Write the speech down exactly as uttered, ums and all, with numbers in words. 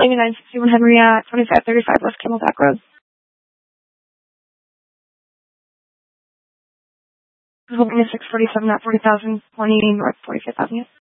calling a nine sixty-one Henry at twenty-five thirty-five West Camelback Road. Hoping a six forty-seven at forty thousand twenty North forty-fifth Avenue.